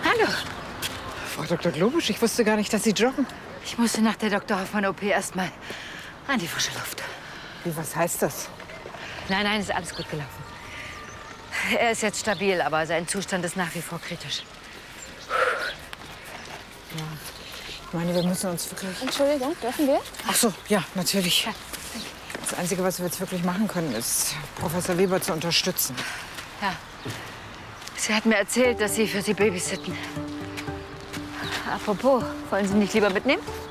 Hallo. Frau Dr. Globusch, ich wusste gar nicht, dass Sie joggen. Ich musste nach der Dr. Hoffmann-OP erst mal an die frische Luft. Wie, was heißt das? Nein, ist alles gut gelaufen. Er ist jetzt stabil, aber sein Zustand ist nach wie vor kritisch. Ja. Ich meine, wir müssen uns wirklich... Entschuldigung, dürfen wir? Ach so, ja, natürlich. Das Einzige, was wir jetzt wirklich machen können, ist, Professor Weber zu unterstützen. Ja. Sie hat mir erzählt, dass Sie für Sie babysitten. Apropos, wollen Sie mich lieber mitnehmen?